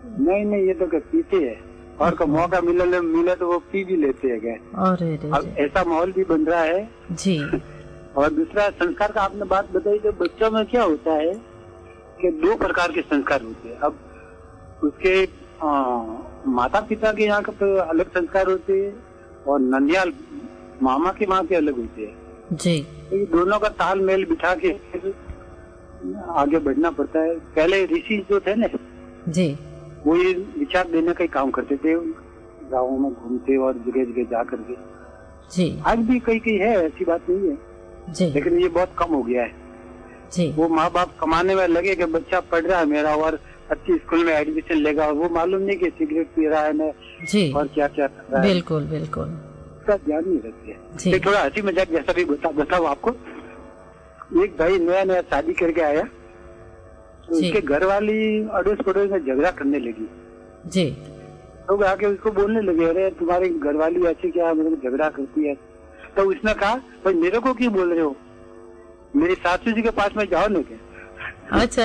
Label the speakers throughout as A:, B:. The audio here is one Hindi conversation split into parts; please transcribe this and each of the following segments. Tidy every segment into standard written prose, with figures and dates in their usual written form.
A: नहीं ये तो पीते है, और का मौका मिले तो वो पी भी लेते हैं। अब ऐसा माहौल भी बन रहा है
B: जी।
A: और दूसरा संस्कार का आपने बात बताई, तो बच्चों में क्या होता है कि 2 प्रकार के संस्कार होते हैं। अब उसके माता पिता के यहाँ पे अलग संस्कार होते हैं और ननियाल मामा के माँ के अलग होते हैं
B: जी।
A: तो ये दोनों का तालमेल बिठा के आगे बढ़ना पड़ता है। पहले ऋषि जो थे ना
B: जी,
A: वो ये विचार देने का ही काम करते थे, गाँवों में घूमते और जगह जगह जा करके
B: जी।
A: आज भी कई है, ऐसी बात नहीं है
B: जी,
A: लेकिन ये बहुत कम हो गया है
B: जी।
A: वो माँ बाप कमाने में लगे कि बच्चा पढ़ रहा है मेरा और अच्छी स्कूल में एडमिशन लेगा, और वो मालूम नहीं कि सिगरेट पी रहा है ना
B: जी,
A: और क्या क्या कर रहा है।
B: बिल्कुल बिल्कुल,
A: उसका ध्यान नहीं रखते हैं। थोड़ा हंसी मजाक जैसा भी बताओ आपको, एक भाई नया शादी करके आया तो उसके घर वाली अड़ोस पड़ोस में झगड़ा करने लगी
B: जी।
A: लोग आके उसको बोलने लगे, अरे तुम्हारी घरवाली ऐसे क्या मेरे को झगड़ा करती है। तो उसने कहा भाई मेरे को क्यों बोल रहे हो, मेरी सासू जी के पास में जाओ ना क्या।
B: अच्छा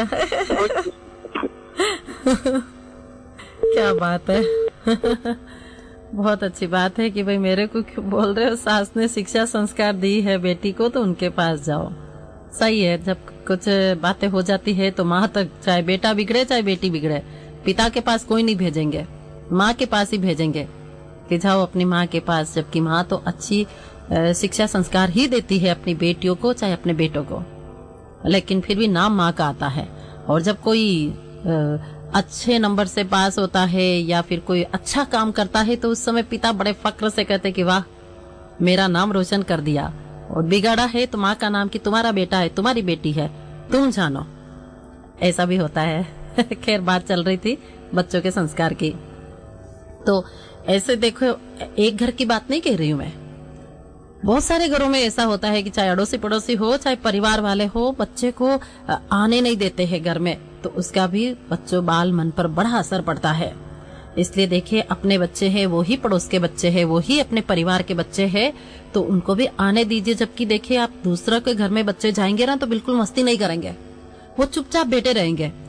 B: क्या बात है बहुत अच्छी बात है कि भाई मेरे को क्यों बोल रहे हो, सास ने शिक्षा संस्कार दी है बेटी को तो उनके पास जाओ। सही है, जब कुछ बातें हो जाती है तो माँ तक, चाहे बेटा बिगड़े चाहे बेटी बिगड़े, पिता के पास कोई नहीं भेजेंगे, माँ के पास ही भेजेंगे कि जाओ अपनी माँ के पास। जबकि माँ तो अच्छी शिक्षा संस्कार ही देती है अपनी बेटियों को चाहे अपने बेटों को, लेकिन फिर भी नाम माँ का आता है। और जब कोई अच्छे नंबर से पास होता है या फिर कोई अच्छा काम करता है तो उस समय पिता बड़े फक्र से कहते कि वाह मेरा नाम रोशन कर दिया, और बिगाड़ा है तो माँ का नाम कि तुम्हारा बेटा है, तुम्हारी बेटी है, तुम जानो। ऐसा भी होता है खैर बात चल रही थी बच्चों के संस्कार की, तो ऐसे देखो एक घर की बात नहीं कह रही हूँ मैं, बहुत सारे घरों में ऐसा होता है कि चाहे अड़ोसी पड़ोसी हो चाहे परिवार वाले हो, बच्चे को आने नहीं देते हैं घर में, तो उसका भी बच्चों बाल मन पर बड़ा असर पड़ता है। इसलिए देखिए अपने बच्चे हैं वो ही पड़ोस के बच्चे हैं, वो ही अपने परिवार के बच्चे हैं, तो उनको भी आने दीजिए। जबकि देखिए आप दूसरा के घर में बच्चे जाएंगे ना तो बिल्कुल मस्ती नहीं करेंगे, वो चुपचाप बैठे रहेंगे,